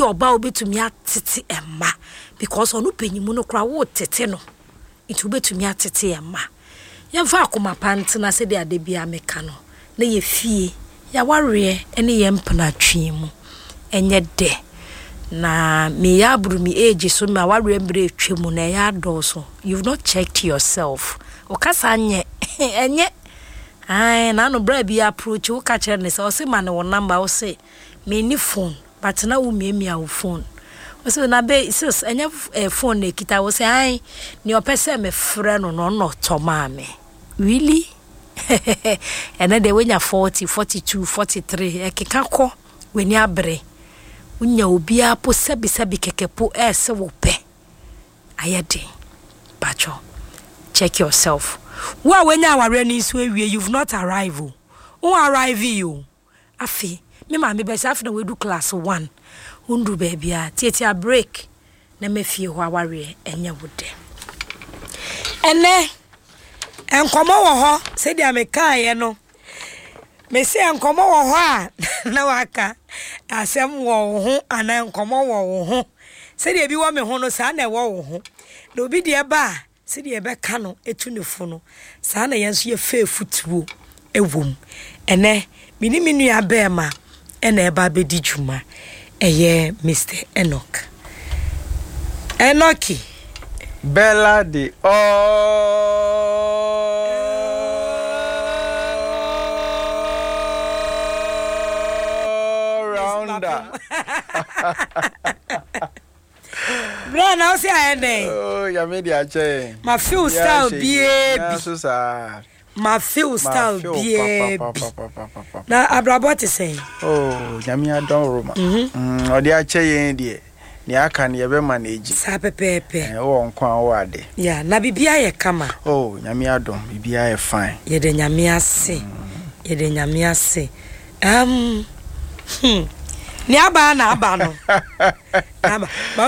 ye oba obetumi atete emma because onu panyimu no kra wo tete no itu obetumi atete emma yemfa akoma pant na se de ade bia meka no na ye fie ya ware ene ye mpana twemu enye de na me ya buru mi age so me ware mbre twemu na ya doso you've not checked yourself okasa anye enye ai na no bra bi approach wo ka kire ne se o se ma ne wo number wo se me ni phone but na wo me a wo phone wo se na be sis enye phone na kita wo se ai ni opese me frɛ no no to ma me really and then they wenya 40 42 43 ekeka ko weni abre unya obi apo sebi kekepo se wo pe ayede bacho check yourself wa wenya aware ni so ewie you've not arrived o arrive you afi me ma me be safi na we do class 1 undu baby a tietia break na me fie ho aware enya wode ene enkomo wo ho se dia me kae no me se enkomo wo ho a na waka asem wo ho ana enkomo wo ho se dia bi wo me ho no sa na wo ho na obi de ba se dia be ka no etu ne fu no sa na yenso ye fa futuo ewom ene mini abema ene eba be di juma eye Mr. Enoki Bella the all-rounder. Bro, now say I end. Oh, you made your chain. My feel style baby. My feel style baby. Now Abrabot is saying. Oh, Jamia don't Roma. Or the chain dear. Ni aka ni ebe manage sa pepepe wo nkwa wo ade ya na bibia ye kama oh nyame adom bibia ye fine ye de nyame ase ni aba na aba no aba